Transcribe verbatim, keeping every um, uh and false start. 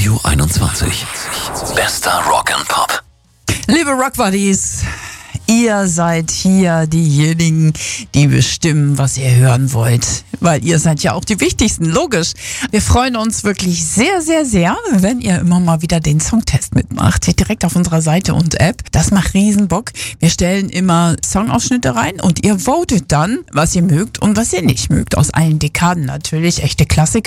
Radio einundzwanzig. Bester Rock and Pop. Liebe Rock Buddies, ihr seid hier diejenigen, die bestimmen, was ihr hören wollt. Weil ihr seid ja auch die Wichtigsten, logisch. Wir freuen uns wirklich sehr, sehr, sehr, wenn ihr immer mal wieder den Songtest mitmacht. Direkt auf unserer Seite und App. Das macht riesen Bock. Wir stellen immer Songausschnitte rein und ihr votet dann, was ihr mögt und was ihr nicht mögt. Aus allen Dekaden natürlich, echte Klassiker.